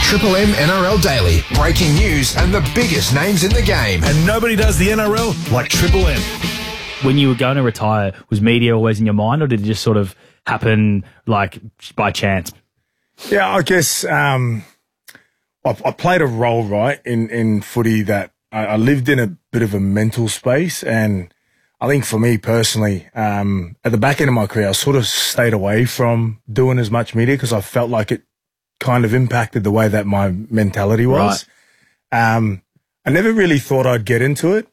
Triple M NRL Daily. Breaking news and the biggest names in the game. And nobody does the NRL like Triple M. When you were going to retire, was media always in your mind, or did it just sort of happen like by chance? Yeah, I guess I played a role, right, in footy that I lived in a bit of a mental space. And I think for me personally, at the back end of my career, I sort of stayed away from doing as much media because I felt like it kind of impacted the way that my mentality was. Right. I never really thought I'd get into it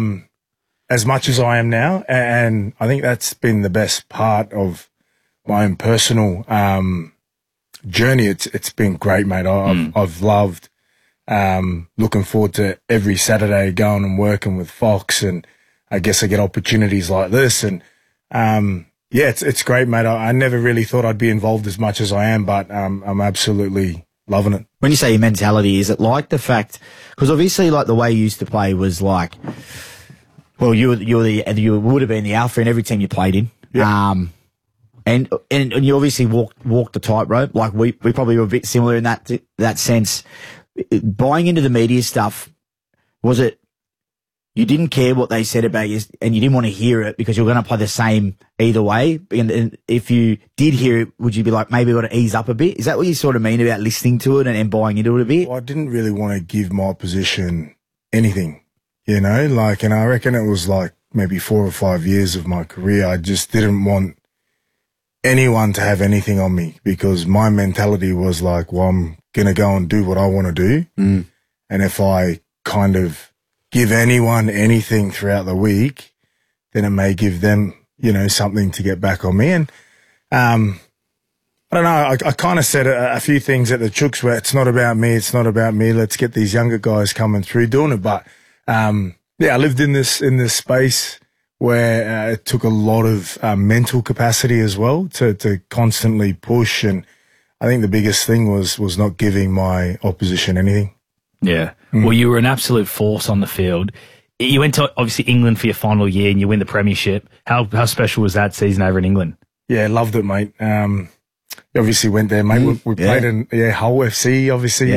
as much as I am now. And I think that's been the best part of my own personal journey. It's been great, mate. I've loved looking forward to every Saturday going and working with Fox, and I guess I get opportunities like this. And yeah, it's great, mate. I never really thought I'd be involved as much as I am, but I'm absolutely loving it. When you say your mentality, is it like the fact, because obviously like the way you used to play was like, well, you would have been the alpha in every team you played in. Yeah. And you obviously walked the tightrope. Like we probably were a bit similar in that sense. Buying into the media stuff, was it you didn't care what they said about you and you didn't want to hear it because you were going to play the same either way? And if you did hear it, would you be like, maybe got to ease up a bit? Is that what you sort of mean about listening to it and buying into it a bit? Well, I didn't really want to give my opposition anything, you know, like, and I reckon it was like maybe 4 or 5 years of my career. I just didn't want anyone to have anything on me because my mentality was like, well, I'm going to go and do what I want to do. And if I kind of give anyone anything throughout the week, then it may give them, you know, something to get back on me. And I don't know, I kind of said a few things at the Chooks where it's not about me, let's get these younger guys coming through doing it. But yeah, I lived in this space where it took a lot of mental capacity as well to constantly push. And I think the biggest thing was not giving my opposition anything. Yeah. Well, you were an absolute force on the field. You went to, obviously, England for your final year and you win the premiership. How special was that season over in England? Yeah, loved it, mate. Obviously went there, mate. We played in Hull FC, obviously.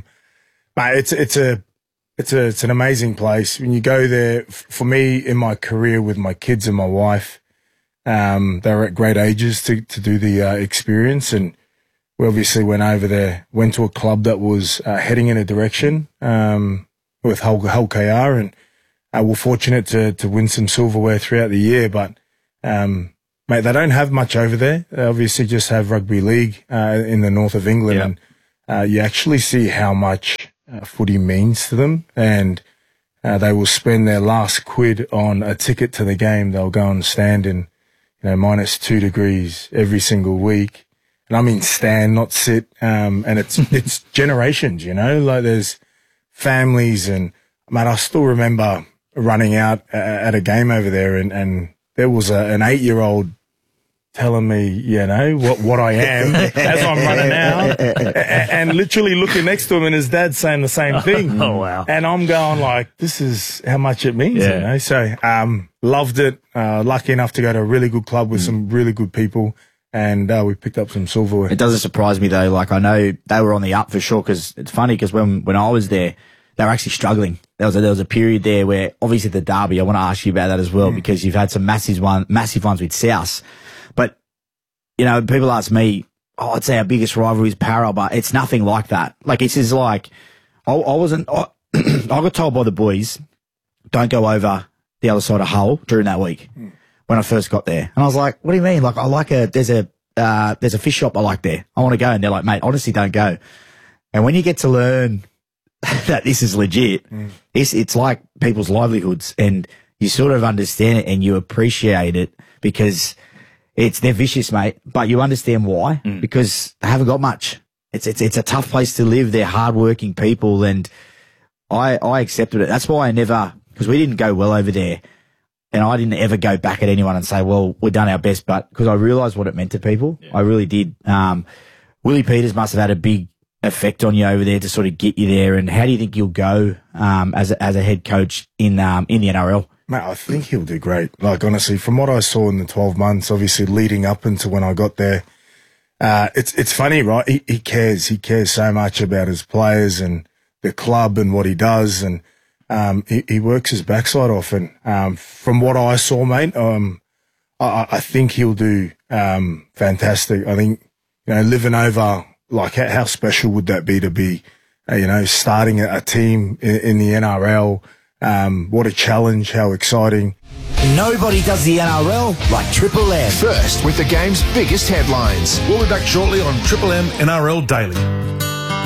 Mate, it's an amazing place. When you go there, for me, in my career with my kids and my wife, they were at great ages to do the experience, and we obviously went over there, went to a club that was heading in a direction with Hull KR, and we're fortunate to win some silverware throughout the year. But mate, they don't have much over there. They obviously just have rugby league in the north of England, and you actually see how much footy means to them, and they will spend their last quid on a ticket to the game. They'll go and stand in, you know, -2 degrees every single week. And I mean stand, not sit. And it's generations, you know, like there's families. And mate, I still remember running out at a game over there, and there was an 8-year-old telling me, you know, what I am as I'm running out, and literally looking next to him and his dad saying the same thing. Oh, wow. And I'm going like, this is how much it means, you know? So, loved it. Lucky enough to go to a really good club with some really good people. And we picked up some silverware. It doesn't surprise me though. Like I know they were on the up for sure, because it's funny because when I was there, they were actually struggling. There was a period there where obviously the derby. I want to ask you about that as well, because you've had some massive ones with South. But you know, people ask me, oh, I'd say our biggest rivalry is Para, but it's nothing like that. Like it's just like I got told by the boys, don't go over the other side of Hull during that week. When I first got there. And I was like, what do you mean? Like, there's a fish shop I like there. I want to go. And they're like, mate, honestly, don't go. And when you get to learn that this is legit, it's like people's livelihoods, and you sort of understand it and you appreciate it because they're vicious, mate, but you understand why, because they haven't got much. It's a tough place to live. They're hardworking people, and I accepted it. That's why because we didn't go well over there. And I didn't ever go back at anyone and say, well, we've done our best, but because I realised what it meant to people. Yeah. I really did. Willie Peters must have had a big effect on you over there to sort of get you there. And how do you think you'll go as a head coach in the NRL? Mate, I think he'll do great. Like, honestly, from what I saw in the 12 months, obviously leading up into when I got there, it's funny, right? He cares. He cares so much about his players and the club and what he does. And, he works his backside off. And, from what I saw, mate, I think he'll do, fantastic. I think, living over, like, how special would that be to be, starting a team in the NRL? What a challenge, how exciting. Nobody does the NRL like Triple M. First with the game's biggest headlines. We'll be back shortly on Triple M NRL Daily.